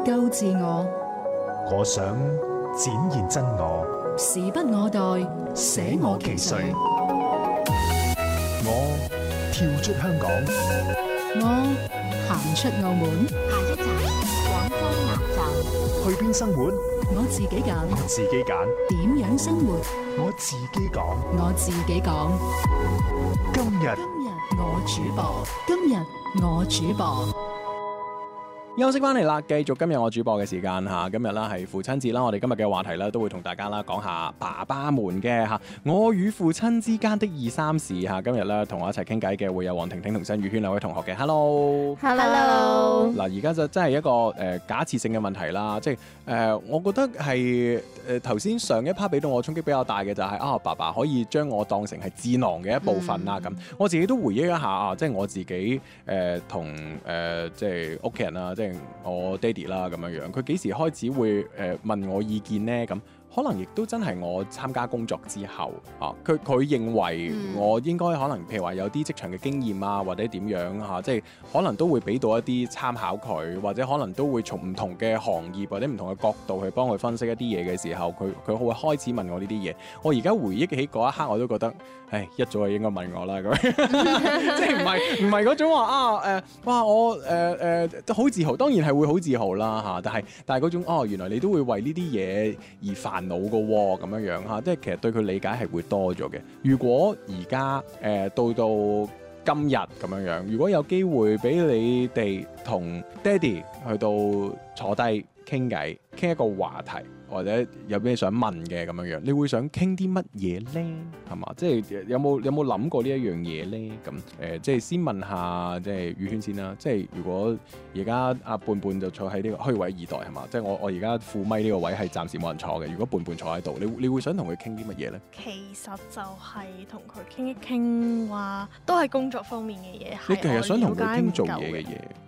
救自我， 我想展現真我， 時不我待，捨我其誰。 我跳出香港， 我行出澳門， 下一站廣州南站。 去邊生活？ 我自己揀， 我自己揀， 點樣生活， 我自己講。 我自己講。 今日我主播，今日我主播。 休息翻嚟啦，繼續今日我主播嘅時間嚇。今日啦係父親節啦，我哋今日嘅話題啦都會同大家啦講下爸爸們嘅嚇我與父親之間的二三事嚇。今日咧同我一齊傾偈嘅會有黃婷婷同新宇軒兩位同學嘅。Hello，嗱，而家就真係一個假設性嘅問題啦，即係我覺得係頭先上一 part 俾到我衝擊比較大嘅就係爸爸可以將我當成係智囊嘅一部分啦咁。我自己都回憶一下啊，即係我自己同即係屋企人啦，即係我爹哋啦咁樣樣，佢幾時開始會問我意見呢？咁可能亦都真係我參加工作之後啊，佢認為我應該可能譬如話有啲職場嘅經驗啊，或者點樣嚇，即係可能都會俾到一啲參考佢，或者可能都會從唔同嘅行業或者唔同嘅角度去幫佢分析一啲嘢嘅時候，佢會開始問我呢啲嘢。我而家回憶起嗰一刻，我都覺得，一早就應該問我啦咁，即係唔係嗰種話哇我都好自豪，當然係會好自豪啦嚇，但係嗰種原來你都會為呢啲嘢而煩惱嘅喎，咁樣樣嚇，即係其實對佢理解係會多咗嘅。如果而家到今日咁樣樣，如果有機會俾你哋同爹哋去到坐低傾偈，傾一個話題，或者有咩想問嘅咁樣樣，你會想傾啲乜嘢呢？係嘛？即係有冇諗過呢一樣嘢呢？咁即係先問下即係宇軒先啦。即係如果而家阿伴伴就坐喺呢個虛位二代係嘛？即係我而家副咪呢個位係暫時冇人坐嘅。如果伴伴坐喺度，你會想同佢傾啲乜嘢呢？ 其實就係同佢傾一傾話，都係工作方面嘅嘢。 你其實想同佢傾做嘢嘅嘢。